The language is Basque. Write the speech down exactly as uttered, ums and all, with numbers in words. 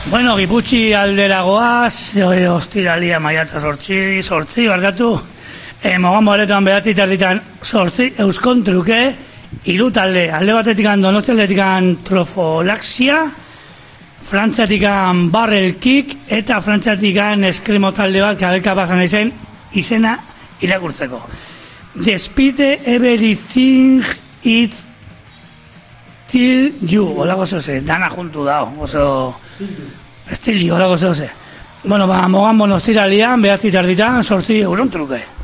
Bueno, Giputxi alderagoaz, ostiralia maiatza sortzi, sortzi, barkatu, e, mogambo aretoan behatzi terditan sortzi, euskon truke, hiru talde, alde batetikan donostialdetikan trofolaxia, frantziatikan barrel kick, eta frantziatikan eskrimo talde bat, kabelka pasan izen, izena irakurtzeko. Despite everything it's till you, holako zoze, dana juntu dao, oso... Estil you, holako zoze. Bueno, ba, mogambo nostiralian, behatzi terditan, sortzi euron truke.